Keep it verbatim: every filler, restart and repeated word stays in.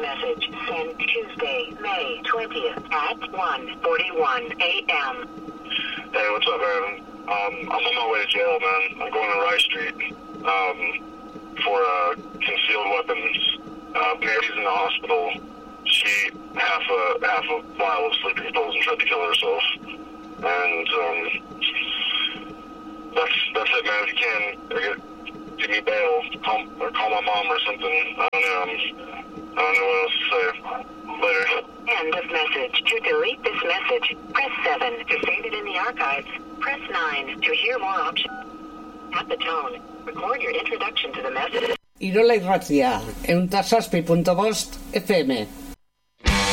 message sent Tuesday, May twentieth at one forty-one a.m. Hey, what's up, man? Um, I'm on my way to jail, man. I'm going to Rice Street um, for uh, concealed weapons. Uh, Mary's in the hospital. She half a half a vial of sleeping pills and tried to kill herself. And um, that's that's it, man. If you can, give me bail, call, or call my mom or something. I don't know. I'm, I don't know what else to say. Later. End of message. To delete this message, press seven. To save it in the archives, press nine. To hear more options. At the tone, record your introduction to the message. Irola irratia, ehun eta zazpi puntu bost F M.